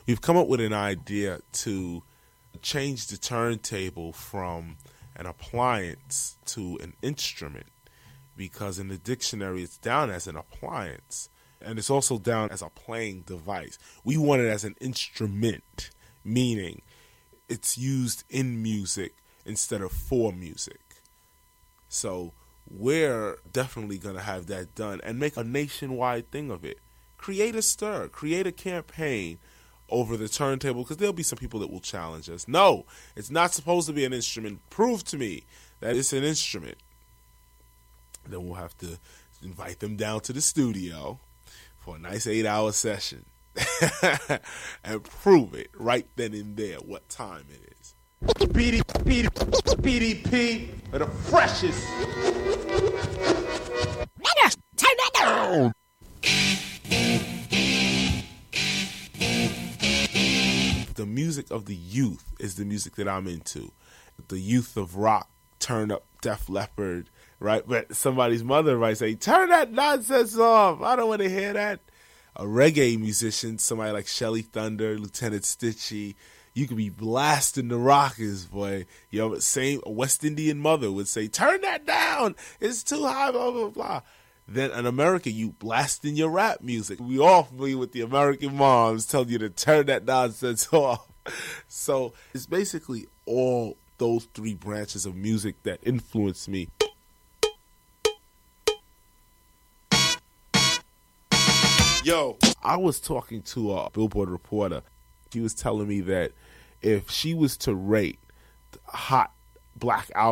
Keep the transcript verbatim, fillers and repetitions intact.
we've come up with an idea to change the turntable from an appliance to an instrument, because in the dictionary it's down as an appliance, and it's also down as a playing device. We want it as an instrument, meaning it's used in music instead of for music. So we're definitely going to have that done and make a nationwide thing of it. Create a stir, create a campaign over the turntable, because there'll be some people that will challenge us. No, it's not supposed to be an instrument. Prove to me that it's an instrument. Then we'll have to invite them down to the studio for a nice eight-hour session and prove it right then and there what time it is. B D P, B D P are the freshest. Nigga, turn that down. The music of the youth is the music that I'm into. The youth of rock turn up Def Leppard, right? But somebody's mother might say, turn that nonsense off. I don't want to hear that. A reggae musician, somebody like Shelly Thunder, Lieutenant Stitchie, you could be blasting the rockers, boy. You know, same a West Indian mother would say, turn that down. It's too high, blah, blah, blah. Then in America, you blasting your rap music. We all familiar with the American moms telling you to turn that nonsense off. So it's basically all those three branches of music that influence me. Yo, I was talking to a Billboard reporter. She was telling me that if she was to rate hot black albums,